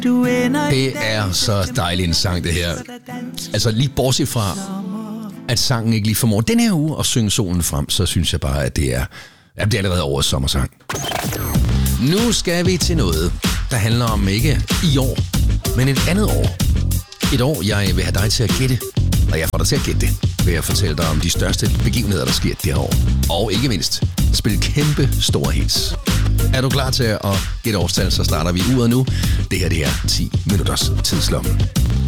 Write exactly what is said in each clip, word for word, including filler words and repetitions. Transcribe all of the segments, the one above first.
Det er så dejlig en sang, det her. Altså lige bortset fra, at sangen ikke lige formår den her uge at synge solen frem, så synes jeg bare, at det er, ja, det er allerede årets sommersang. Nu skal vi til noget, der handler om ikke i år, men et andet år. Et år, jeg vil have dig til at gætte, og jeg får dig til at gætte det, ved at fortælle dig om de største begivenheder, der sker det her år. Og ikke mindst, spil kæmpe store hits. Er du klar til at gætte årstal, så starter vi uret nu. Det her, det er ti minutters tidslomme.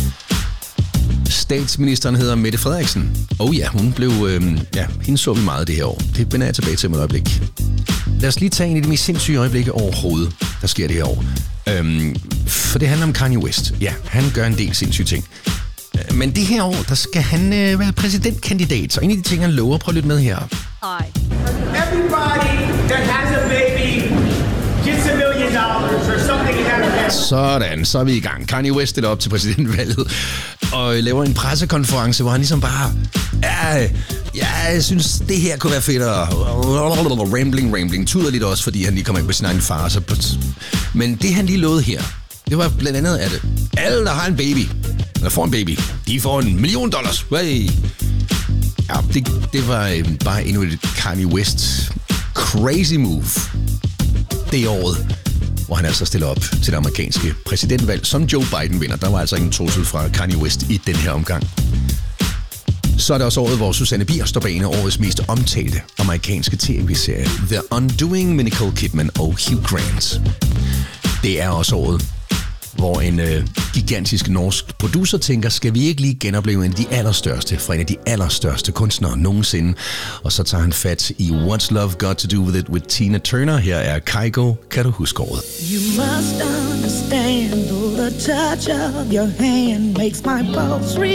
Statsministeren hedder Mette Frederiksen. Og ja, hun blev, øh, ja, hende så vi meget det her år. Det vender jeg tilbage til med et øjeblik. Lad os lige tage en af de mest sindssyge øjeblikke overhovedet, der sker det her år. Øhm, for det handler om Kanye West. Ja, han gør en del sindssyge ting. Men det her år, der skal han øh, være præsidentkandidat. Så en af de ting, han lover, prøv at lytte med her. Hi. Everybody that has a baby gets a million dollars or something in that. Sådan, så er vi i gang. Kanye West stiller op til præsidentvalget og laver en pressekonference, hvor han ligesom bare... Ja, ja, jeg synes, det her kunne være fedt at... Rambling, rambling. Tuder lidt også, fordi han lige kommer ind på sin egen far. Så... Men det, han lige lovede her, det var blandt andet, at alle, der har en baby, eller får en baby, de får en million dollars. Hey. Ja, det, det var øh, bare endnu et Kanye West crazy move. Det året, hvor han altså stiller op til det amerikanske præsidentvalg, som Joe Biden vinder. Der var altså ingen trussel fra Kanye West i den her omgang. Så er det også året, hvor Susanne Bier står bag en af årets mest omtalte amerikanske tv-serie, The Undoing med Nicole Kidman og Hugh Grant. Det er også året, hvor en øh, gigantisk norsk producer tænker, skal vi ikke lige genopleve en af de allerstørste fra en af de allerstørste kunstnere nogensinde? Og så tager han fat i What's Love Got to Do With It with Tina Turner. Her er Kygo. Kan du huske året? You must understand, the touch of your hand makes my pulse